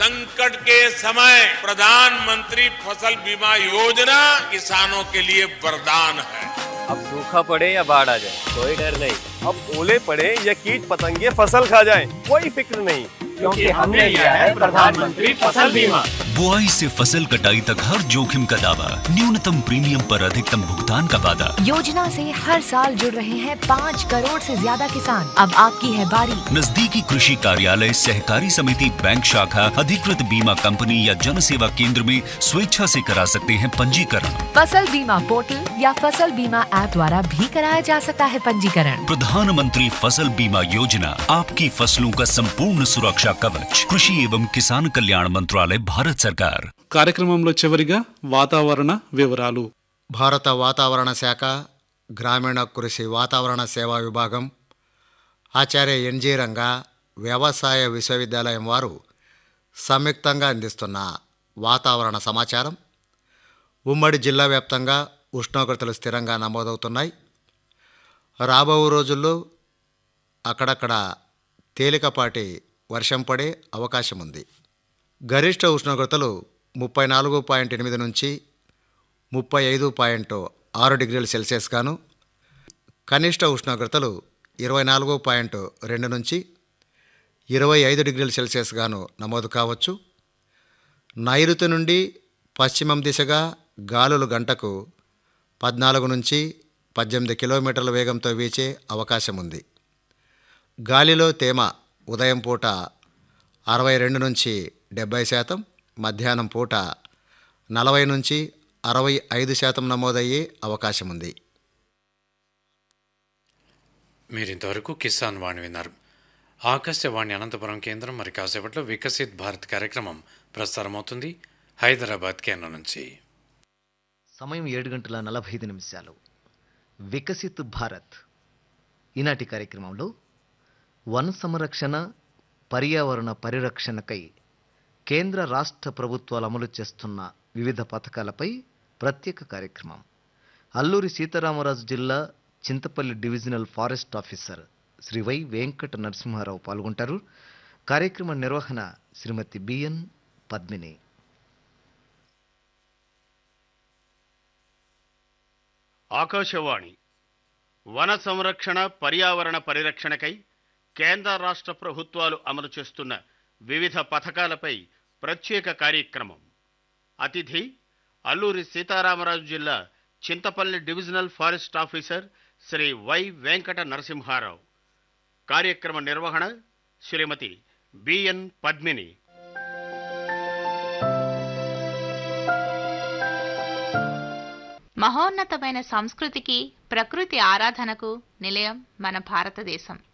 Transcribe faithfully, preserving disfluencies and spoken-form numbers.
संकट के समय प्रधानमंत्री फसल बीमा योजना किसानों के लिए वरदान है। अब सूखा पड़े या बाढ़ आ जाए कोई डर नहीं। अब ओले पड़े या कीट पतंगे फसल खा जाए कोई फिक्र नहीं, क्योंकि हमने लिया है प्रधानमंत्री फसल बीमा। बुआई से फसल कटाई तक हर जोखिम का दावा, न्यूनतम प्रीमियम पर अधिकतम भुगतान का वादा। योजना से हर साल जुड़ रहे हैं पाँच करोड़ से ज्यादा किसान। अब आपकी है बारी। नजदीकी कृषि कार्यालय, सहकारी समिति, बैंक शाखा, अधिकृत बीमा कंपनी या जन सेवा केंद्र में स्वेच्छा से करा सकते हैं पंजीकरण। फसल बीमा पोर्टल या फसल बीमा ऐप द्वारा भी कराया जा सकता है पंजीकरण। प्रधानमंत्री फसल बीमा योजना, आपकी फसलों का संपूर्ण सुरक्षा कवच। कृषि एवं किसान कल्याण मंत्रालय, भारत सरकार। కార్యక్రమంలో చివరిగా వాతావరణ వివరాలు. భారత వాతావరణ శాఖ, గ్రామీణ కృషి వాతావరణ సేవా విభాగం, ఆచార్య ఎన్జీ రంగా వ్యవసాయ విశ్వవిద్యాలయం వారు సంయుక్తంగా అందిస్తున్న వాతావరణ సమాచారం. ఉమ్మడి జిల్లా వ్యాప్తంగా ఉష్ణోగ్రతలు స్థిరంగా నమోదవుతున్నాయి. రాబో రోజుల్లో అక్కడక్కడ తేలికపాటి వర్షం పడే అవకాశం ఉంది. గరిష్ట ఉష్ణోగ్రతలు ముప్పై నాలుగు పాయింట్ ఎనిమిది నుంచి ముప్పై ఐదు పాయింట్ ఆరు డిగ్రీల సెల్సియస్ గాను, కనిష్ట ఉష్ణోగ్రతలు ఇరవై నాలుగు పాయింట్ రెండు నుంచి ఇరవై ఐదు డిగ్రీల సెల్సియస్ గాను నమోదు కావచ్చు. నైరుతి నుండి పశ్చిమం దిశగా గాలులు గంటకు పద్నాలుగు నుంచి పద్దెనిమిది కిలోమీటర్ల వేగంతో వీచే అవకాశం ఉంది. గాలిలో తేమ ఉదయం పూట అరవై రెండు నుంచి డెబ్బై శాతం, మధ్యాహ్నం పూట నలభై నుంచి అరవై ఐదు శాతం నమోదయ్యే అవకాశం ఉంది. మీరింతవరకు కిసాన్ వాణి విన్నారు. ఆకాశవాణి అనంతపురం కేంద్రం మరి కాసేపట్లో వికసిత్ భారత్ కార్యక్రమం ప్రసారమవుతుంది హైదరాబాద్ కేంద్రం నుంచి. సమయం ఏడు గంటల నలభై ఐదు నిమిషాలు. వికసిత్ భారత్ ఈనాటి కార్యక్రమంలో వన సంరక్షణ, పర్యావరణ పరిరక్షణకై కేంద్ర రాష్ట్ర ప్రభుత్వాలు అమలు చేస్తున్న వివిధ పథకాలపై ప్రత్యేక కార్యక్రమం. అల్లూరి సీతారామరాజు జిల్లా Chintapalli divisional forest officer Shri why Venkata Narasimha Rao పాల్గొంటారు. కార్యక్రమ నిర్వహణ శ్రీమతి బిఎన్ పద్మిని. ఆకాశవాణి. వన సంరక్షణ, పర్యావరణ పరిరక్షణకై కేంద్ర రాష్ట్ర ప్రభుత్వాలు అమలు చేస్తున్న వివిధ పథకాలపై ప్రత్యేక కార్యక్రమం. అతిథి అల్లూరి సీతారామరాజు జిల్లా Chintapalli divisional forest officer Shri why Venkata Narasimha Rao. కార్యక్రమ నిర్వహణ శ్రీమతి బిఎన్ పద్మిని. మహోన్నతమైన సంస్కృతికి, ప్రకృతి ఆరాధనకు నిలయం మన భారతదేశం.